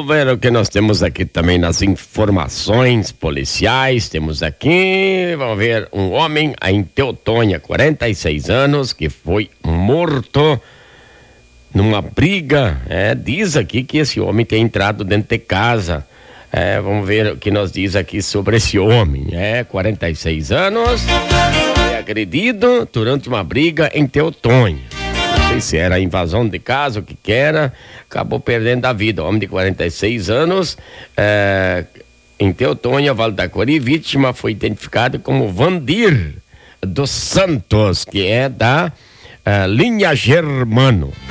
ver o que nós temos aqui também nas informações policiais. Temos aqui, vamos ver, um homem em Teutônia, 46 anos, que foi morto numa briga. Diz aqui que esse homem tem entrado dentro de casa. Vamos ver o que nos diz aqui sobre esse homem. 46 anos, foi agredido durante uma briga em Teutônia. Não sei se era invasão de casa, o que era, acabou perdendo a vida. Homem de 46 anos, em Teutônia, Vale do Taquari, vítima foi identificada como Vandir dos Santos, que é da linha Germano.